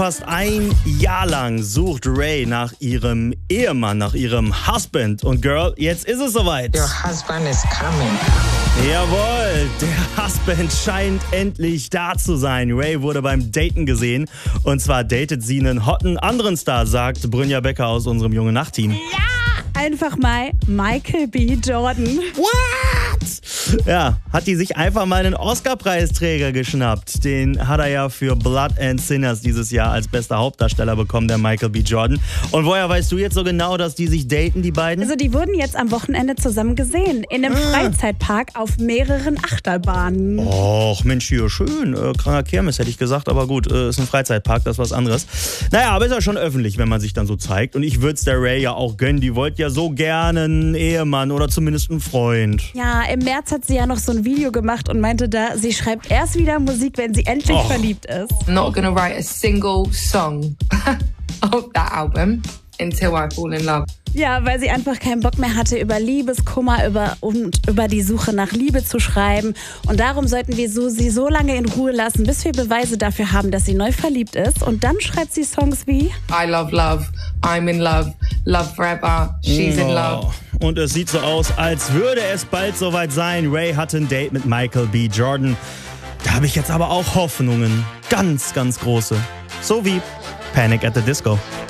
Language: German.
Fast ein Jahr lang sucht Ray nach ihrem Ehemann, nach ihrem Husband. Und Girl, jetzt ist es soweit. Your husband is coming. Jawohl, der Husband scheint endlich da zu sein. Ray wurde beim Daten gesehen. Und zwar datet sie einen hotten anderen Star, sagt Brynja Becker aus unserem Junge Nacht-Team. Ja, einfach mal Michael B. Jordan. What? Ja, hat die sich einfach mal einen Oscar-Preisträger geschnappt. Den hat er ja für Blood and Sinners dieses Jahr als bester Hauptdarsteller bekommen, der Michael B. Jordan. Und woher weißt du jetzt so genau, dass die sich daten, die beiden? Also die wurden jetzt am Wochenende zusammen gesehen. In einem Freizeitpark auf mehreren Achterbahnen. Och, Mensch, hier, schön. Kranker Kirmes, hätte ich gesagt. Aber gut, ist ein Freizeitpark, das ist was anderes. Naja, aber ist ja schon öffentlich, wenn man sich dann so zeigt. Und ich würde es der Ray ja auch gönnen. Die wollte ja so gerne einen Ehemann oder zumindest einen Freund. Ja, im März hat sie ja noch so ein Video gemacht und meinte da, sie schreibt erst wieder Musik, wenn sie endlich verliebt ist. I'm not gonna write a single song of that album until I fall in love. Ja, weil sie einfach keinen Bock mehr hatte, über Liebeskummer über die Suche nach Liebe zu schreiben. Und darum sollten wir sie so lange in Ruhe lassen, bis wir Beweise dafür haben, dass sie neu verliebt ist. Und dann schreibt sie Songs wie I love love, I'm in love, love forever, she's in love. Und es sieht so aus, als würde es bald soweit sein. Ray hatte ein Date mit Michael B. Jordan. Da habe ich jetzt aber auch Hoffnungen. Ganz, ganz große. So wie Panic at the Disco.